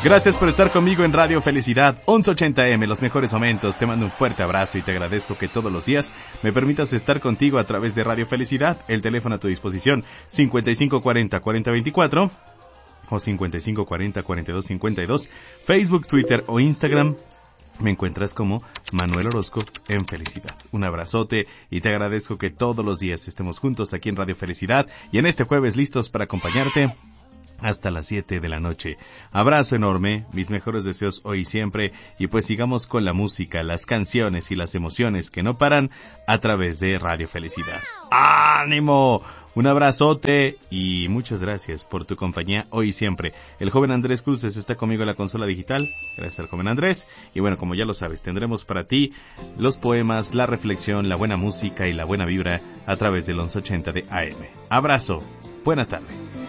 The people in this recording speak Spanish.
Gracias por estar conmigo en Radio Felicidad 1180M, los mejores momentos. Te mando un fuerte abrazo y te agradezco que todos los días me permitas estar contigo a través de Radio Felicidad. El teléfono a tu disposición 5540-4024 o 5540-4252. Facebook, Twitter o Instagram. Me encuentras como Manuel Orozco en Felicidad. Un abrazote y te agradezco que todos los días estemos juntos aquí en Radio Felicidad y en este jueves listos para acompañarte hasta las 7 de la noche. Abrazo enorme, mis mejores deseos hoy y siempre, y pues sigamos con la música, las canciones y las emociones que no paran a través de Radio Felicidad. ¡Ánimo! Un abrazote y muchas gracias por tu compañía hoy y siempre. El joven Andrés Cruces está conmigo en la consola digital. Gracias al joven Andrés. Y bueno, como ya lo sabes, tendremos para ti los poemas, la reflexión, la buena música y la buena vibra a través del 1180 de AM. Abrazo. Buena tarde.